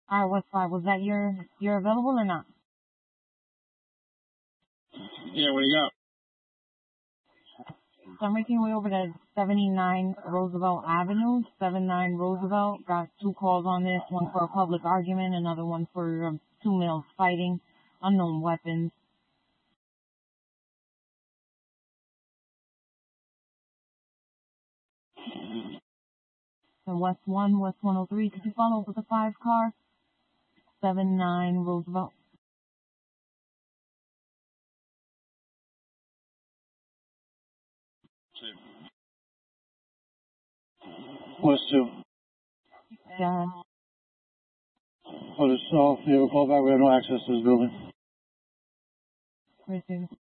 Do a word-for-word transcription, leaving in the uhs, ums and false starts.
All right, what's five? Was that your you're available or not? Yeah, what do you got? So I'm making my way over to seventy-nine Roosevelt Avenue, seventy-nine Roosevelt. Got two calls on this, one for a public argument, another one for um, two males fighting, unknown weapons. And West one, West one oh three. Could you follow up with a five car? seventy-nine Roosevelt. West two. Yeah. What is off? You have a call back. We have no access to this building. Where's it?